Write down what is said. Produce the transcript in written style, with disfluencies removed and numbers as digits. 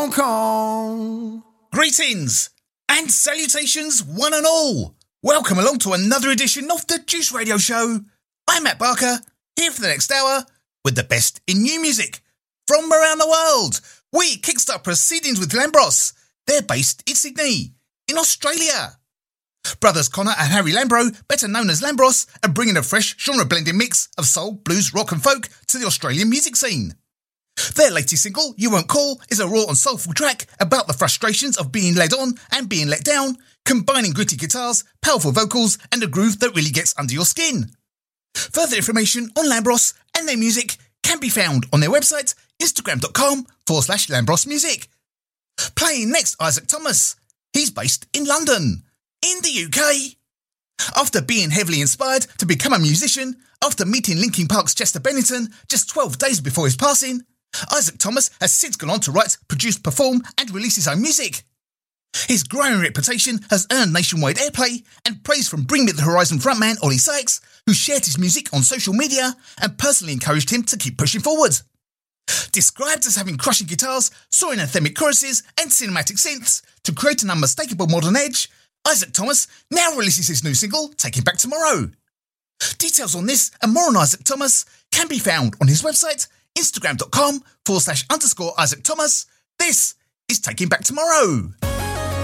Welcome. Greetings and salutations, one and all. Welcome along to another edition of the Juice Radio Show. I'm Matt Barker, here for the next hour with the best in new music from around the world. We kickstart proceedings with Lambros. They're based in Sydney, in Australia. Brothers Connor and Harry Lambro, better known as Lambros, are bringing a fresh genre-blending mix of soul, blues, rock and folk to the Australian music scene. Their latest single, You Won't Call, is a raw and soulful track about the frustrations of being led on and being let down, combining gritty guitars, powerful vocals and a groove that really gets under your skin. Further information on Lambros and their music can be found on their website, instagram.com/Lambros Music. Playing next, Isaac Thomas. He's based in London, in the UK. After being heavily inspired to become a musician, after meeting Linkin Park's Chester Bennington just 12 days before his passing, Isaac Thomas has since gone on to write, produce, perform and release his own music. His growing reputation has earned nationwide airplay and praise from Bring Me the Horizon frontman Ollie Sykes, who shared his music on social media and personally encouraged him to keep pushing forward. Described as having crushing guitars, soaring anthemic choruses and cinematic synths to create an unmistakable modern edge, Isaac Thomas now releases his new single, Taking Back Tomorrow. Details on this and more on Isaac Thomas can be found on his website, instagram.com/_Isaac Thomas. This is Taking Back Tomorrow.